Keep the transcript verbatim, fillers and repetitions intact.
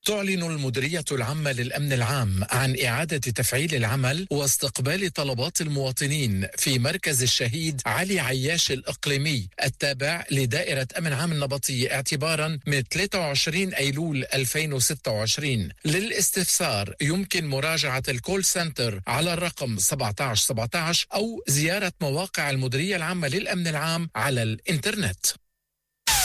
تعلن المديرية العامة للأمن العام عن إعادة تفعيل العمل واستقبال طلبات المواطنين في مركز الشهيد علي عياش الإقليمي التابع لدائرة أمن عام النبطية اعتبارا من ثلاثة وعشرين أيلول ألفين وستة وعشرين. للاستفسار يمكن مراجعة الكول سنتر على الرقم سبعة عشر سبعة عشر أو زيارة مواقع المديرية العامة للأمن العام على الإنترنت.